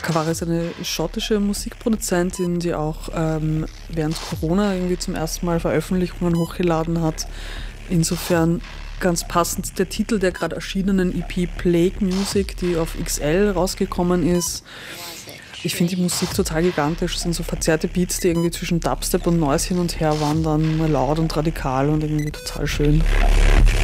Kawara ist eine schottische Musikproduzentin, die auch während Corona irgendwie zum ersten Mal Veröffentlichungen hochgeladen hat. Insofern ganz passend der Titel der gerade erschienenen EP Plague Music, die auf XL rausgekommen ist. Ich finde die Musik total gigantisch. Es sind so verzerrte Beats, die irgendwie zwischen Dubstep und Noise hin und her wandern, laut und radikal und irgendwie total schön.